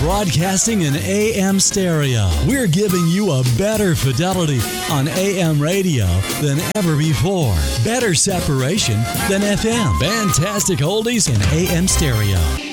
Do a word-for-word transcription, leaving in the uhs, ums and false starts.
Broadcasting in A M stereo. We're giving you a better fidelity on A M radio than ever before. Better separation than F M. Fantastic oldies in A M stereo.